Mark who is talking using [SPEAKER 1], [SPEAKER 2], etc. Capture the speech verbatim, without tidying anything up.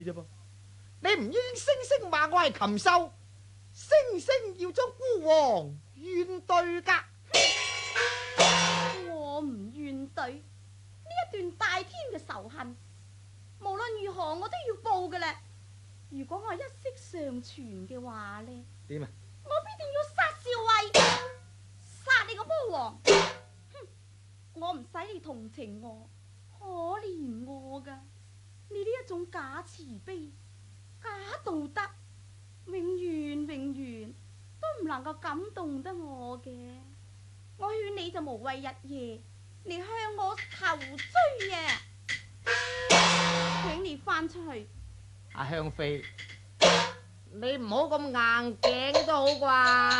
[SPEAKER 1] 啫噃。你唔應聲聲話我係禽獸，聲聲要將孤王怨對噶。
[SPEAKER 2] 我唔怨對呢一段大天嘅仇恨，無論如何我都要報嘅啦。如果我一息尚存嘅話呢，
[SPEAKER 1] 點啊？
[SPEAKER 2] 我必定要殺少尉，殺你個魔王。哼！我唔使你同情我，可憐我噶。你呢一種假慈悲、假道德，永遠永遠都唔能夠感動得我嘅。我勸你就無謂日夜嚟向我頭追啊！請你翻出去。
[SPEAKER 1] 阿香妃，你唔好咁硬頸都好啩。